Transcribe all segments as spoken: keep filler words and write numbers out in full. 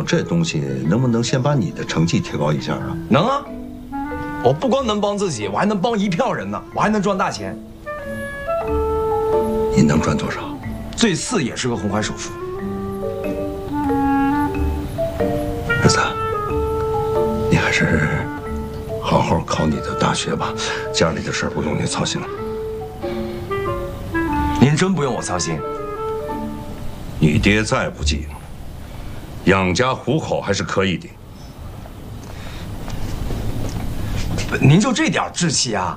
用这东西，能不能先把你的成绩提高一下啊？ 能啊，我不光能帮自己，我还能帮一票人呢，我还能赚大钱。 你能赚多少？ 最次也是个红怀手术。 儿子，你还是好好考你的大学吧，家里的事儿不用你操心了。 您真不用我操心。 你爹再不济，养家糊口还是可以的。 您就这点志气啊？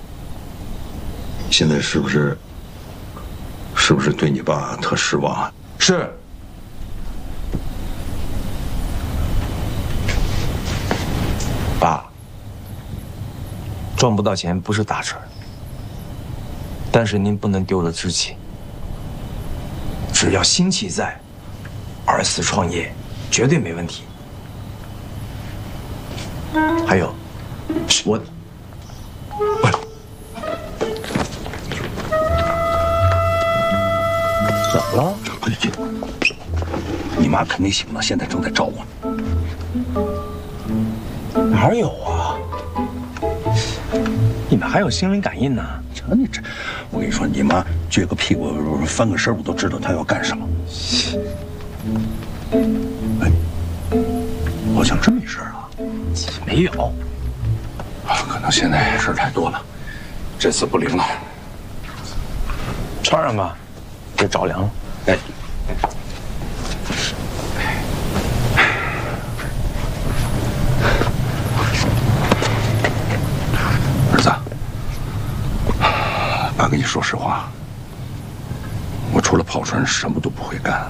现在是不是？是不是对你爸特失望啊？ 是。爸，赚不到钱不是大事儿，但是您不能丢了志气。只要心气在，二次创业绝对没问题。还有，我，我。 怎么了？快点去！你妈肯定醒了，现在正在照顾你。 哪有啊？你们还有心灵感应呢？ 瞧你这，我跟你说，你妈撅个屁股翻个身，我都知道她要干什么。哎，好像真没事啊？ 没有。 啊，可能现在事儿太多了，这次不灵了。 穿上吧，别着凉了。 哎。儿子，爸跟你说实话，我除了跑船什么都不会干。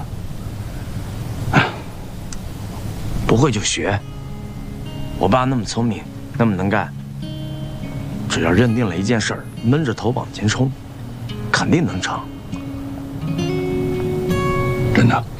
不会就学。我爸那么聪明，那么能干，只要认定了一件事儿，闷着头往前冲，肯定能成。 真的。